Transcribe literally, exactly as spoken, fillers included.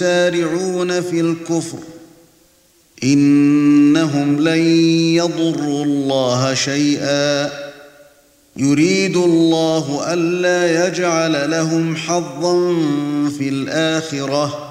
يسارعون في الكفر إنهم لن يضروا الله شيئا يريد الله ألا يجعل لهم حظا في الآخرة